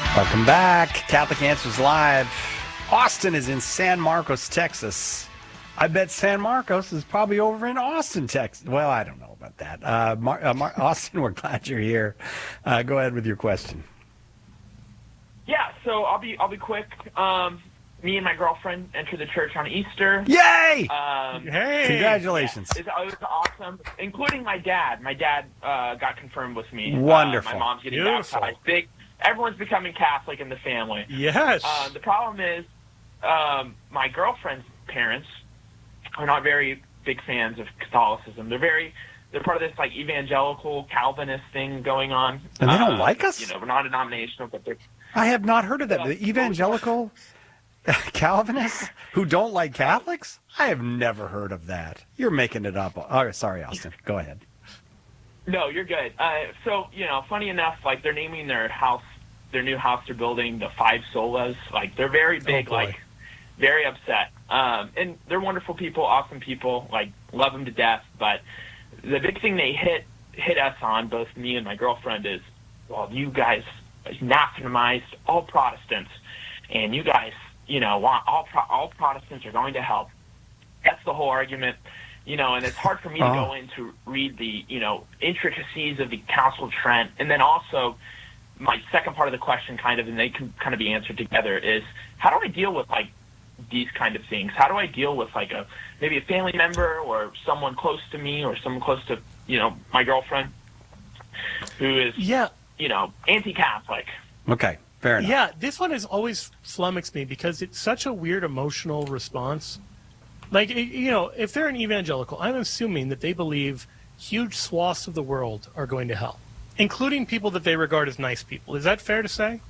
Welcome back. Catholic Answers Live. Austin is in San Marcos, Texas. I bet San Marcos is probably over in Austin, Texas. Well, I don't know about that. Austin, we're glad you're here. Go ahead with your question. Yeah, so I'll be quick. Me and my girlfriend entered the church on Easter. Yay! Hey! Congratulations. Yeah, it was awesome, including my dad. My dad got confirmed with me. Wonderful. My mom's getting Beautiful. baptized. Everyone's becoming Catholic in the family. Yes. The problem is my girlfriend's parents are not very big fans of Catholicism. They're part of this like evangelical Calvinist thing going on. And they don't like us? We're non-denominational, but they're... I have not heard of that. The evangelical Calvinists who don't like Catholics? I have never heard of that. You're making it up. Oh, sorry, Austin. Go ahead. No, you're good. So, funny enough, like they're naming their new house they're building the Five Solas. Like they're very big, very upset. And they're wonderful people, awesome people, like love them to death. But the big thing they hit us on, both me and my girlfriend, is, well, you guys anathematized all Protestants, and you guys, want all Protestants are going to hell. That's the whole argument. And it's hard for me to go in to read the, intricacies of the Council of Trent. And then also my second part of the question and they can kind of be answered together, is how do I deal with, like, these kind of things? How do I deal with, like, maybe a family member or someone close to me or someone close to, my girlfriend who is, anti-Catholic? Okay, fair enough. Yeah, this one has always flummoxed me because it's such a weird emotional response. Like, if they're an evangelical, I'm assuming that they believe huge swaths of the world are going to hell, including people that they regard as nice people. Is that fair to say?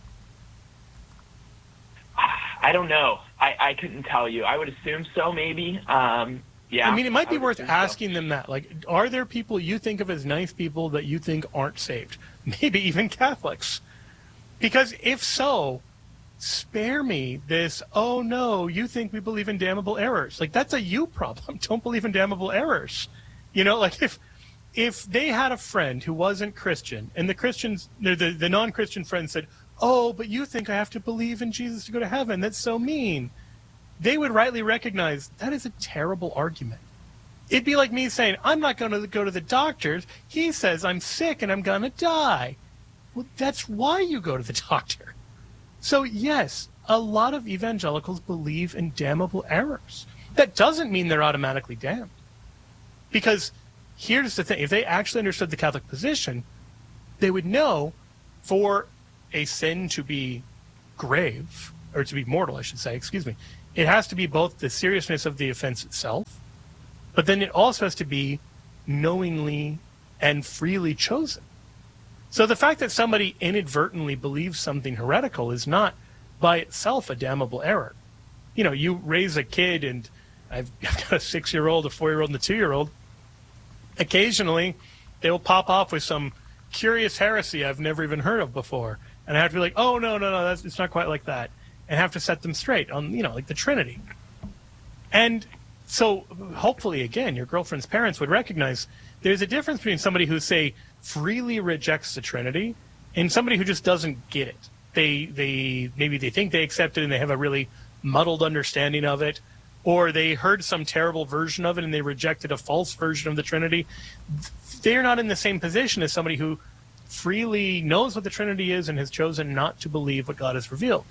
I don't know. I couldn't tell you. I would assume so, maybe. Yeah. I mean, it might be worth asking them that. Like, are there people you think of as nice people that you think aren't saved? Maybe even Catholics. Because if so, spare me this, oh no, you think we believe in damnable errors. Like, that's a you problem. Don't believe in damnable errors. Like if they had a friend who wasn't Christian and the Christians, the non-Christian friend said, oh, but you think I have to believe in Jesus to go to heaven. That's so mean. They would rightly recognize that is a terrible argument. It'd be like me saying, I'm not going to go to the doctor. He says I'm sick and I'm going to die. Well, that's why you go to the doctor. So, yes, a lot of evangelicals believe in damnable errors. That doesn't mean they're automatically damned. Because here's the thing. If they actually understood the Catholic position, they would know for a sin to be grave, or to be mortal, I should say, it has to be both the seriousness of the offense itself, but then it also has to be knowingly and freely chosen. So the fact that somebody inadvertently believes something heretical is not by itself a damnable error. You raise a kid, and I've got a 6-year-old, a 4-year-old, and a 2-year-old. Occasionally, they'll pop off with some curious heresy I've never even heard of before. And I have to be like, oh, no, it's not quite like that. And have to set them straight on, like the Trinity. And so hopefully, again, your girlfriend's parents would recognize there's a difference between somebody who, say, freely rejects the Trinity and somebody who just doesn't get it. Maybe they think they accept it and they have a really muddled understanding of it, or they heard some terrible version of it and they rejected a false version of the Trinity. They're not in the same position as somebody who freely knows what the Trinity is and has chosen not to believe what God has revealed.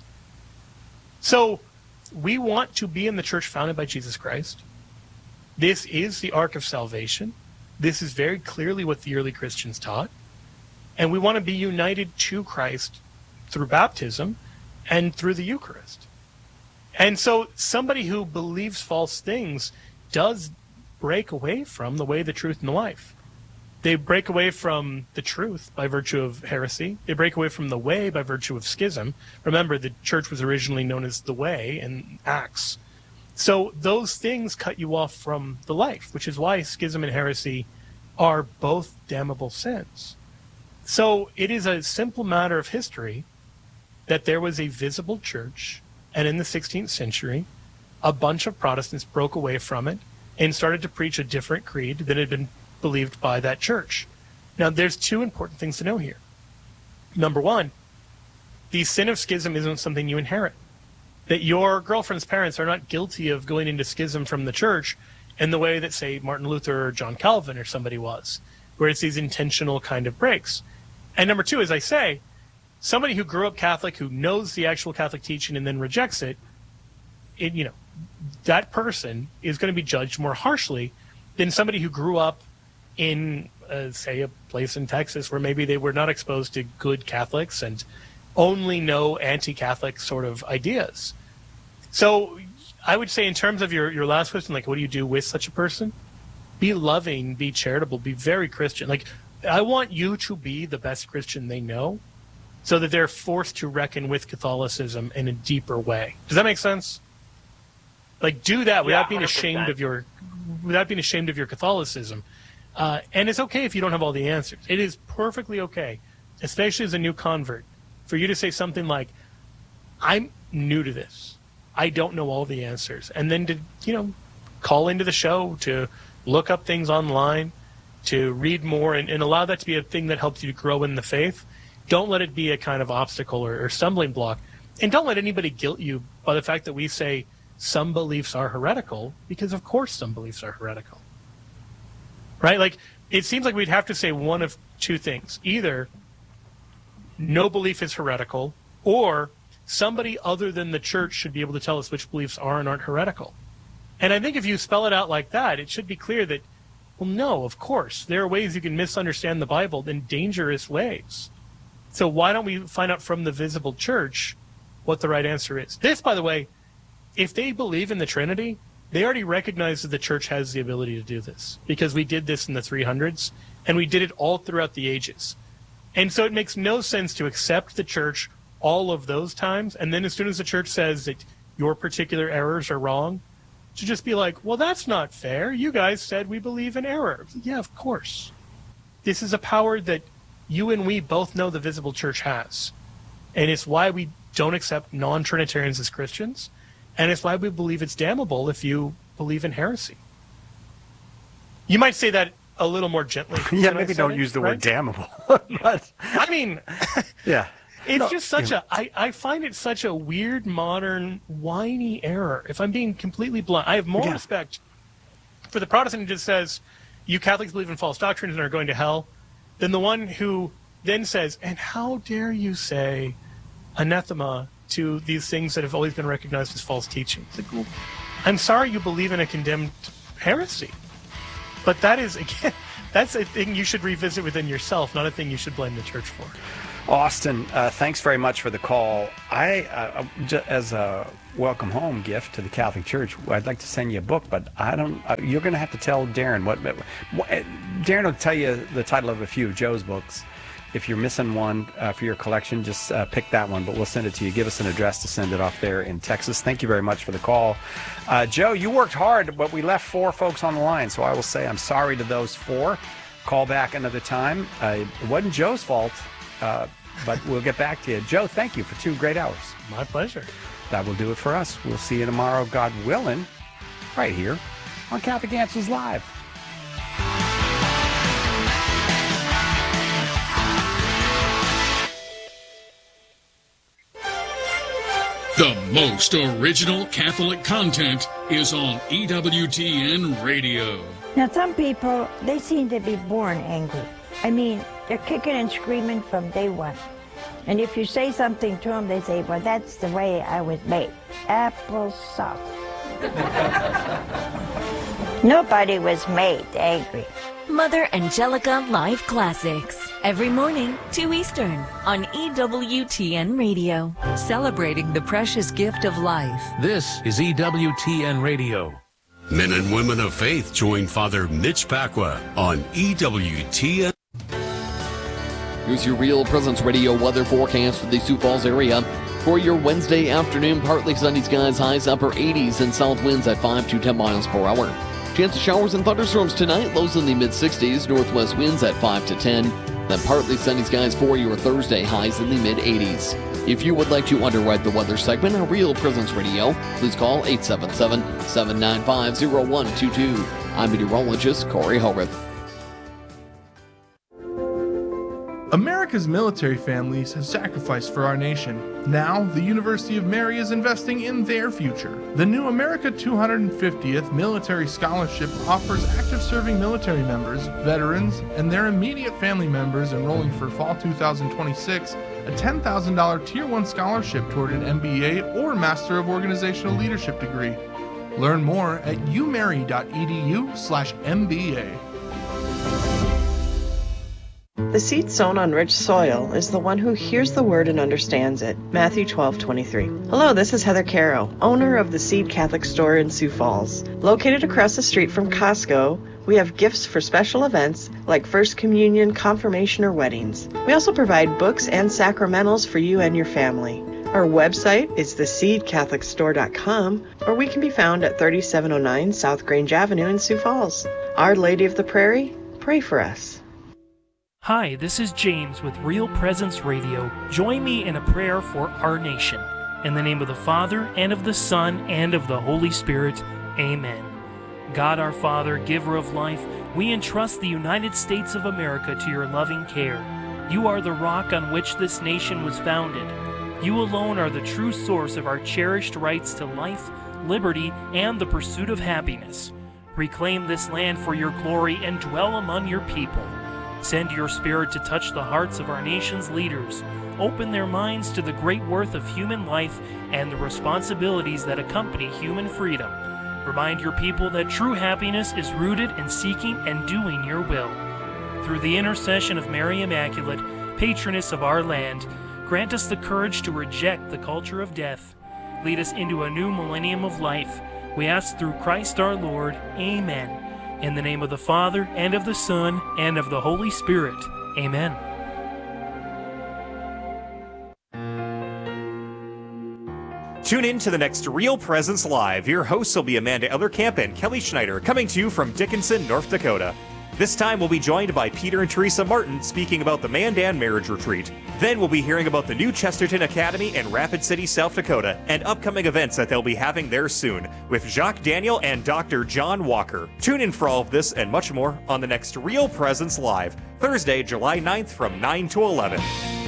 So we want to be in the church founded by Jesus Christ. This is the ark of salvation. This is very clearly what the early Christians taught. And we want to be united to Christ through baptism and through the Eucharist. And so somebody who believes false things does break away from the way, the truth, and the life. They break away from the truth by virtue of heresy. They break away from the way by virtue of schism. Remember, the church was originally known as the way in Acts. So those things cut you off from the life, which is why schism and heresy are both damnable sins. So it is a simple matter of history that there was a visible church, and in the 16th century, a bunch of Protestants broke away from it and started to preach a different creed that had been believed by that church. Now, there's two important things to know here. Number one, the sin of schism isn't something you inherit. That your girlfriend's parents are not guilty of going into schism from the church in the way that, say, Martin Luther or John Calvin or somebody was, where it's these intentional kind of breaks. And number two, as I say, somebody who grew up Catholic, who knows the actual Catholic teaching and then rejects it, that person is going to be judged more harshly than somebody who grew up in, say, a place in Texas where maybe they were not exposed to good Catholics and only know anti-Catholic sort of ideas. So I would say in terms of your last question, like, what do you do with such a person? Be loving, be charitable, be very Christian. Like, I want you to be the best Christian they know so that they're forced to reckon with Catholicism in a deeper way. Does that make sense? Like, do that without being ashamed of your Catholicism. And it's okay if you don't have all the answers. It is perfectly okay, especially as a new convert, for you to say something like, I'm new to this. I don't know all the answers. And then to, call into the show, to look up things online, to read more, and allow that to be a thing that helps you to grow in the faith. Don't let it be a kind of obstacle or stumbling block. And don't let anybody guilt you by the fact that we say some beliefs are heretical, because of course some beliefs are heretical. Right? Like, it seems like we'd have to say one of two things. Either no belief is heretical, or somebody other than the church should be able to tell us which beliefs are and aren't heretical. And I think if you spell it out like that, it should be clear that, well, no, of course, there are ways you can misunderstand the Bible in dangerous ways. So why don't we find out from the visible church what the right answer is? This, by the way, if they believe in the Trinity, they already recognize that the church has the ability to do this, because we did this in the 300s, and we did it all throughout the ages. And so it makes no sense to accept the church all of those times, and then as soon as the church says that your particular errors are wrong, to just be like, well, that's not fair. You guys said we believe in error. Yeah, of course. This is a power that you and we both know the visible church has. And it's why we don't accept non-Trinitarians as Christians, and it's why we believe it's damnable if you believe in heresy. You might say that a little more gently. Yeah, maybe don't use the word damnable. But I mean, yeah. It's just such I find it such a weird, modern, whiny error. If I'm being completely blunt, I have more respect for the Protestant who just says, you Catholics believe in false doctrines and are going to hell, than the one who then says, and how dare you say anathema to these things that have always been recognized as false teachings. Like, well, I'm sorry you believe in a condemned heresy. But that is, again, that's a thing you should revisit within yourself, not a thing you should blame the church for. Austin, thanks very much for the call. As a welcome home gift to the Catholic Church, I'd like to send you a book, but I don't. You're going to have to tell Darren what. Darren will tell you the title of a few of Joe's books. If you're missing one for your collection, just pick that one, but we'll send it to you. Give us an address to send it off there in Texas. Thank you very much for the call. Joe, you worked hard, but we left 4 folks on the line, so I will say I'm sorry to those 4. Call back another time. It wasn't Joe's fault, but we'll get back to you. Joe, thank you for 2 great hours. My pleasure. That will do it for us. We'll see you tomorrow, God willing, right here on Catholic Answers Live. The most original Catholic content is on EWTN Radio. Now, some people, they seem to be born angry. I mean, they're kicking and screaming from day one. And if you say something to them, they say, well, that's the way I was made. Applesauce. Nobody was made angry. Mother Angelica Live Classics. Every morning, 2 Eastern, on EWTN Radio. Celebrating the precious gift of life. This is EWTN Radio. Men and women of faith join Father Mitch Pacwa on EWTN. Here's your Real Presence Radio weather forecast for the Sioux Falls area. For your Wednesday afternoon, partly sunny skies, highs upper 80s, and south winds at 5 to 10 miles per hour. Chance of showers and thunderstorms tonight, lows in the mid-60s, northwest winds at 5 to 10. Then partly sunny skies for your Thursday, highs in the mid-80s. If you would like to underwrite the weather segment on Real Presence Radio, please call 877-795-0122. I'm meteorologist Corey Hogarth. American America's military families have sacrificed for our nation. Now, the University of Mary is investing in their future. The new America 250th Military Scholarship offers active serving military members, veterans, and their immediate family members enrolling for fall 2026 a $10,000 Tier 1 scholarship toward an MBA or Master of Organizational Leadership degree. Learn more at umary.edu/MBA. The seed sown on rich soil is the one who hears the word and understands it. Matthew 12:23. Hello, this is Heather Caro, owner of the Seed Catholic Store in Sioux Falls. Located across the street from Costco, we have gifts for special events like First Communion, confirmation, or weddings. We also provide books and sacramentals for you and your family. Our website is theseedcatholicstore.com, or we can be found at 3709 South Grange Avenue in Sioux Falls. Our Lady of the Prairie, pray for us. Hi, this is James with Real Presence Radio. Join me in a prayer for our nation. In the name of the Father, and of the Son, and of the Holy Spirit. Amen. God our Father, giver of life, we entrust the United States of America to your loving care. You are the rock on which this nation was founded. You alone are the true source of our cherished rights to life, liberty, and the pursuit of happiness. Reclaim this land for your glory and dwell among your people. Send your Spirit to touch the hearts of our nation's leaders. Open their minds to the great worth of human life and the responsibilities that accompany human freedom. Remind your people that true happiness is rooted in seeking and doing your will. Through the intercession of Mary Immaculate, patroness of our land, grant us the courage to reject the culture of death. Lead us into a new millennium of life. We ask through Christ our Lord. Amen. In the name of the Father, and of the Son, and of the Holy Spirit. Amen. Tune in to the next Real Presence Live. Your hosts will be Amanda Ellerkamp and Kelly Schneider, coming to you from Dickinson, North Dakota. This time we'll be joined by Peter and Teresa Martin speaking about the Mandan Marriage Retreat. Then we'll be hearing about the new Chesterton Academy in Rapid City, South Dakota, and upcoming events that they'll be having there soon with Jacques Daniel and Dr. John Walker. Tune in for all of this and much more on the next Real Presence Live, Thursday, July 9th from 9 to 11.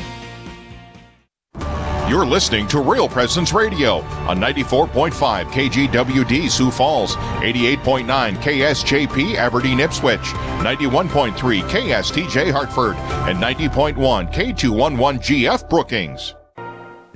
You're listening to Real Presence Radio on 94.5 KGWD Sioux Falls, 88.9 KSJP Aberdeen Ipswich, 91.3 KSTJ Hartford, and 90.1 K211GF Brookings.